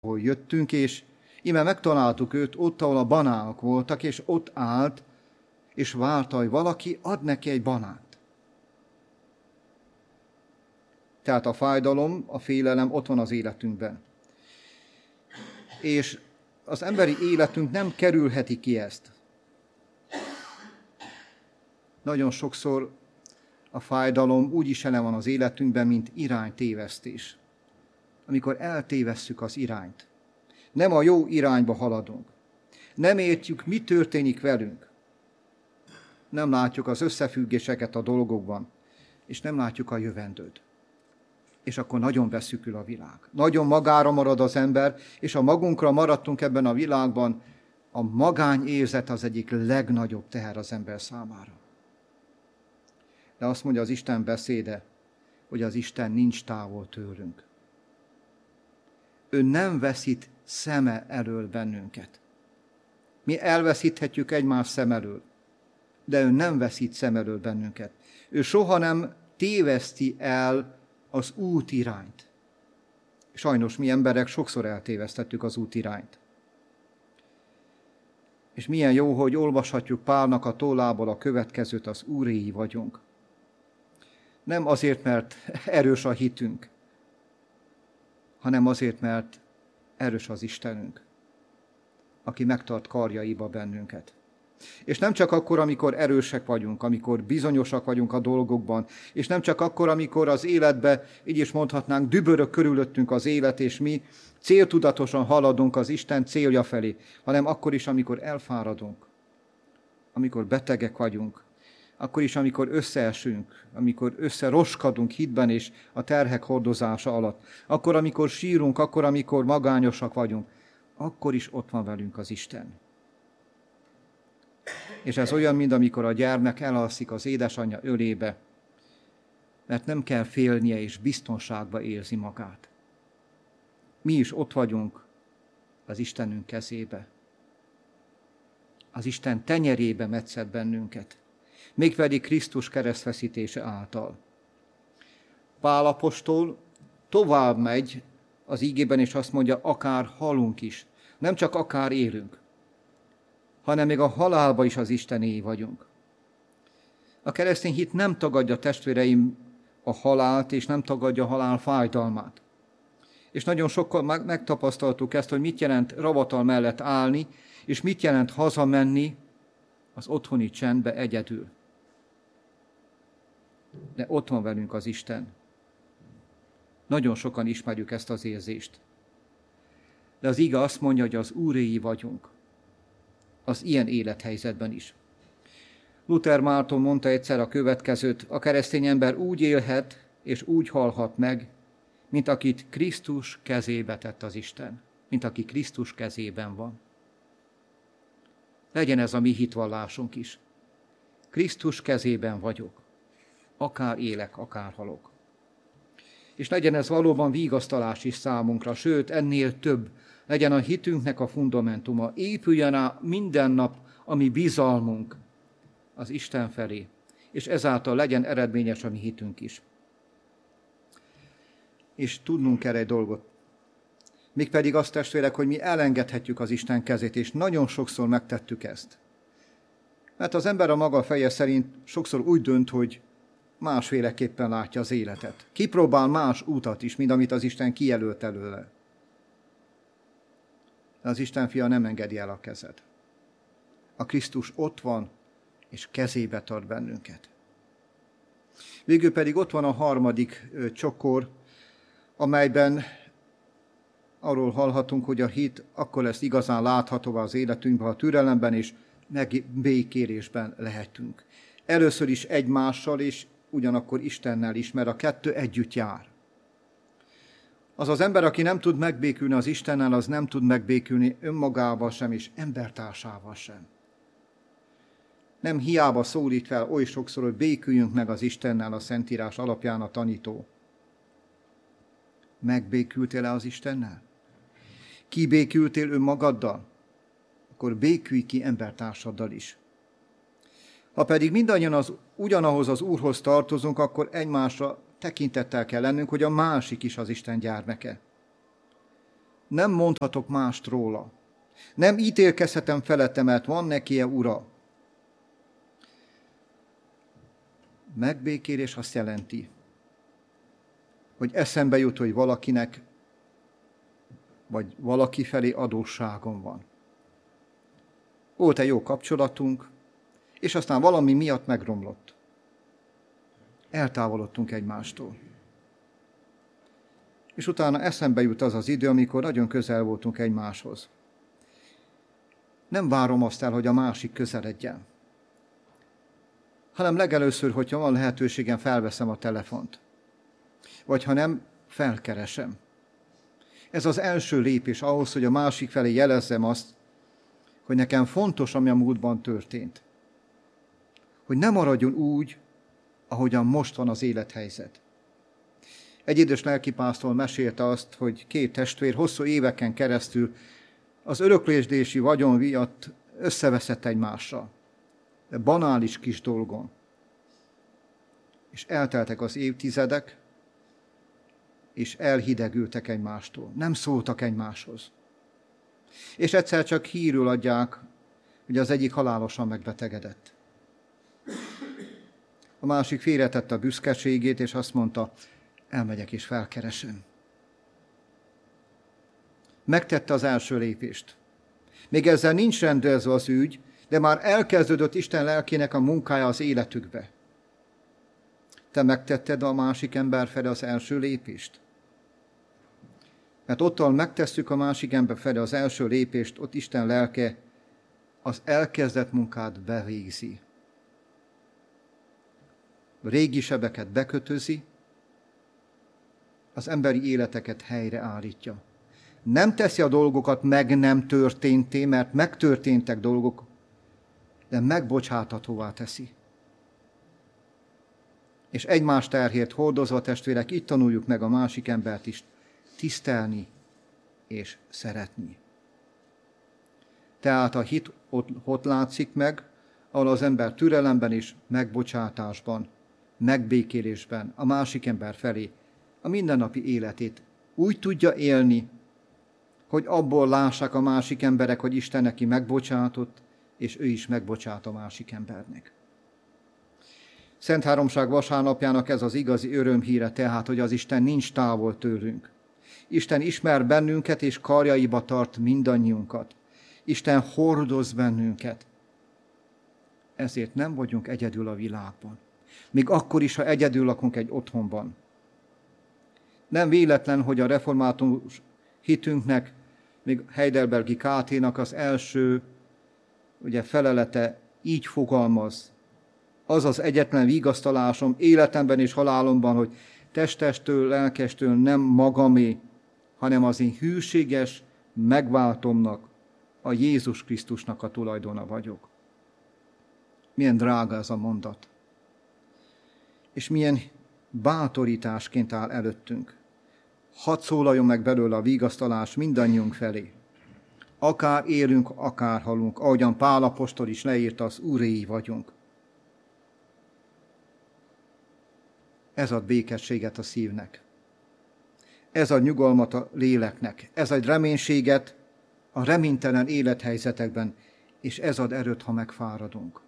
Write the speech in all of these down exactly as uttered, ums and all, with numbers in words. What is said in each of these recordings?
ahol jöttünk, és íme megtaláltuk őt ott, ahol a banánok voltak, és ott állt, és várta, hogy valaki ad neki egy banánt. Tehát a fájdalom, a félelem ott van az életünkben. És az emberi életünk nem kerülheti ki ezt. Nagyon sokszor a fájdalom úgy is jelen van az életünkben, mint iránytévesztés. Amikor eltévesszük az irányt. Nem a jó irányba haladunk. Nem értjük, mi történik velünk. Nem látjuk az összefüggéseket a dolgokban, és nem látjuk a jövendőt. És akkor nagyon beszűkül a világ. Nagyon magára marad az ember, és ha magunkra maradtunk ebben a világban, a magányérzet az egyik legnagyobb teher az ember számára. De azt mondja az Isten beszéde, hogy az Isten nincs távol tőlünk. Ő nem veszít szeme elől bennünket. Mi elveszíthetjük egymás szem elől, de ő nem veszít szem elől bennünket. Ő soha nem téveszti el az útirányt. Sajnos mi emberek sokszor eltévesztettük az útirányt. És milyen jó, hogy olvashatjuk Pálnak a tollából a következőt, az Úréi vagyunk. Nem azért, mert erős a hitünk, hanem azért, mert erős az Istenünk, aki megtart karjaiba bennünket. És nem csak akkor, amikor erősek vagyunk, amikor bizonyosak vagyunk a dolgokban, és nem csak akkor, amikor az életbe, így is mondhatnánk, dübörög körülöttünk az élet, és mi céltudatosan haladunk az Isten célja felé, hanem akkor is, amikor elfáradunk, amikor betegek vagyunk, akkor is, amikor összeesünk, amikor összeroskadunk hitben és a terhek hordozása alatt, akkor, amikor sírunk, akkor, amikor magányosak vagyunk, akkor is ott van velünk az Isten. És ez olyan, mint amikor a gyermek elalszik az édesanyja ölébe, mert nem kell félnie, és biztonságba érzi magát. Mi is ott vagyunk az Istenünk kezébe. Az Isten tenyerébe metszett bennünket, mégpedig Krisztus keresztfeszítése által. Pál apostol tovább megy az ígében, és azt mondja, akár halunk is, nem csak akár élünk, hanem még a halálba is az Istenéi vagyunk. A keresztény hit nem tagadja, testvéreim, a halált, és nem tagadja a halál fájdalmát. És nagyon sokkal megtapasztaltuk ezt, hogy mit jelent ravatal mellett állni, és mit jelent hazamenni az otthoni csendbe egyedül. De ott van velünk az Isten. Nagyon sokan ismerjük ezt az érzést. De az ige azt mondja, hogy az Úréi vagyunk. Az ilyen élethelyzetben is. Luther Márton mondta egyszer a következőt, a keresztény ember úgy élhet és úgy halhat meg, mint akit Krisztus kezébe tett az Isten, mint aki Krisztus kezében van. Legyen ez a mi hitvallásunk is. Krisztus kezében vagyok, akár élek, akár halok. És legyen ez valóban vigasztalás is számunkra, sőt, ennél több, legyen a hitünknek a fundamentuma, épüljen rá minden nap a mi bizalmunk az Isten felé, és ezáltal legyen eredményes a mi hitünk is. És tudnunk kell egy dolgot, mégpedig azt, testvérek, hogy mi elengedhetjük az Isten kezét, és nagyon sokszor megtettük ezt. Mert az ember a maga feje szerint sokszor úgy dönt, hogy másféleképpen látja az életet. Kipróbál más útat is, mint amit az Isten kijelölt előle. De az Isten fia nem engedi el a kezed. A Krisztus ott van, és kezébe tart bennünket. Végül pedig ott van a harmadik ö, csokor, amelyben arról hallhatunk, hogy a hit akkor lesz igazán látható az életünkben, ha türelemben és megbékélésben lehetünk. Először is egymással, és ugyanakkor Istennel is, mert a kettő együtt jár. Az az ember, aki nem tud megbékülni az Istennel, az nem tud megbékülni önmagával sem, és embertársával sem. Nem hiába szólít fel oly sokszor, hogy béküljünk meg az Istennel, a Szentírás alapján a tanító. Megbékültél-e az Istennel? Kibékültél önmagaddal? Akkor békülj ki embertársaddal is. Ha pedig mindannyian az, ugyanahoz az Úrhoz tartozunk, akkor egymásra tekintettel kell lennünk, hogy a másik is az Isten gyermeke. Nem mondhatok mást róla. Nem ítélkezhetem felette, mert van neki-e ura. Megbékélés azt jelenti, hogy eszembe jut, hogy valakinek, vagy valaki felé adósságom van. Volt egy jó kapcsolatunk, és aztán valami miatt megromlott. Eltávolodtunk egymástól. És utána eszembe jut az az idő, amikor nagyon közel voltunk egymáshoz. Nem várom azt el, hogy a másik közeledjen, hanem legelőször, hogyha van lehetőségem, felveszem a telefont. Vagy ha nem, felkeresem. Ez az első lépés ahhoz, hogy a másik felé jelezzem azt, hogy nekem fontos, ami a múltban történt. Hogy ne maradjon úgy, ahogyan most van az élethelyzet. Egy idős lelkipásztor mesélte azt, hogy két testvér hosszú éveken keresztül az öröklésdési vagyon miatt összeveszett egymással. De banális kis dolgon. És elteltek az évtizedek, és elhidegültek egymástól. Nem szóltak egymáshoz. És egyszer csak hírül adják, hogy az egyik halálosan megbetegedett. A másik félretette a büszkeségét, és azt mondta, elmegyek és felkeresem. Megtette az első lépést. Még ezzel nincs rendezve az ügy, de már elkezdődött Isten lelkének a munkája az életükbe. Te megtetted a másik ember felé az első lépést? Mert ott, ahol megtesszük a másik ember felé az első lépést, ott Isten lelke az elkezdett munkát bevégzi. A régi sebeket bekötözi, az emberi életeket helyreállítja. Nem teszi a dolgokat meg nem történté, mert megtörténtek dolgok, de megbocsáthatóvá teszi. És egymás terhét hordozva, testvérek, itt tanuljuk meg a másik embert is tisztelni és szeretni. Tehát a hit ott, ott látszik meg, ahol az ember türelemben és megbocsátásban, megbékélésben a másik ember felé a mindennapi életét úgy tudja élni, hogy abból lássák a másik emberek, hogy Isten neki megbocsátott, és ő is megbocsát a másik embernek. Szent Háromság vasárnapjának ez az igazi örömhíre tehát, hogy az Isten nincs távol tőlünk. Isten ismer bennünket, és karjaiba tart mindannyiunkat. Isten hordoz bennünket. Ezért nem vagyunk egyedül a világban. Még akkor is, ha egyedül lakunk egy otthonban. Nem véletlen, hogy a református hitünknek, még Heidelbergi ká té-nak az első ugye, felelete így fogalmaz. Az az egyetlen vigasztalásom életemben és halálomban, hogy testestől, lelkestől nem magamé, hanem az én hűséges megváltomnak, a Jézus Krisztusnak a tulajdona vagyok. Milyen drága ez a mondat. És milyen bátorításként áll előttünk. Hadd szólaljon meg belőle a vigasztalás mindannyiunk felé. Akár élünk, akár halunk, ahogyan Pál apostol is leírta, az Úréi vagyunk. Ez ad békességet a szívnek. Ez ad nyugalmat a léleknek. Ez ad reménységet a reménytelen élethelyzetekben, és ez ad erőt, ha megfáradunk.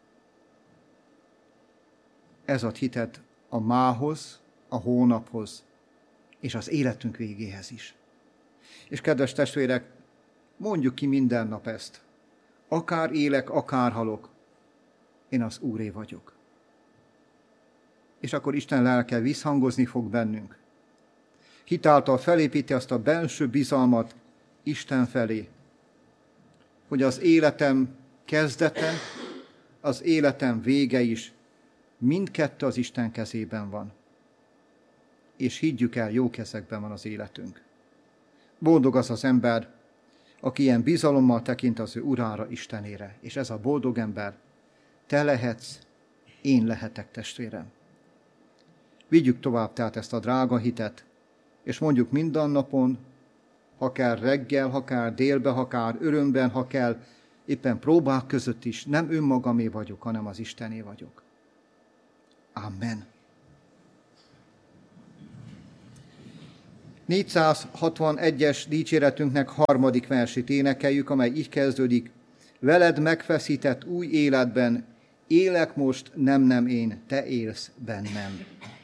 Ez ad hitet a mához, a hónaphoz, és az életünk végéhez is. És kedves testvérek, mondjuk ki minden nap ezt. Akár élek, akár halok, én az Úré vagyok. És akkor Isten lelke visszhangozni fog bennünk. Hitáltal felépíti azt a belső bizalmat Isten felé, hogy az életem kezdete, az életem vége is mindkettő az Isten kezében van. És higgyük el, jó kezekben van az életünk. Boldog az az ember, aki ilyen bizalommal tekint az ő urára, Istenére. És ez a boldog ember, te lehetsz, én lehetek, testvérem. Vigyük tovább tehát ezt a drága hitet, és mondjuk minden napon, ha kell reggel, ha kell délbe, ha kell örömben, ha kell éppen próbák között is, nem önmagamé vagyok, hanem az Istené vagyok. Amen. négyszázhatvanegyes dicséretünknek harmadik versét énekeljük, amely így kezdődik. Veled megfeszített új életben, élek most, nem, nem én, te élsz bennem.